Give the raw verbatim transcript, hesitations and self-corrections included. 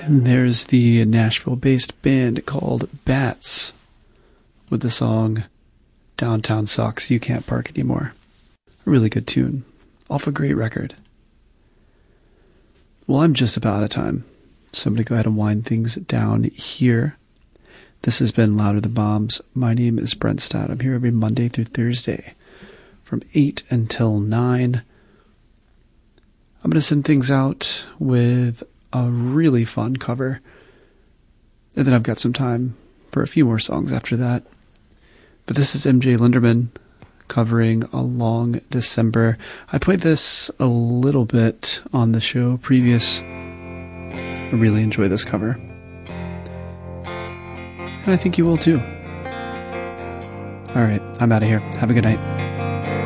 And there's the Nashville-based band called Bats with the song Downtown Sucks, You Can't Park Anymore. A really good tune. Off a great record. Well, I'm just about out of time, so I'm going to go ahead and wind things down here. This has been Louder Than Bombs. My name is Brent Stott. I'm here every Monday through Thursday from eight until nine. I'm going to send things out with a really fun cover. And then I've got some time for a few more songs after that. But this is M J Linderman covering A Long December. I played this a little bit on the show previous. I really enjoy this cover. And I think you will too. Alright, I'm out of here. Have a good night.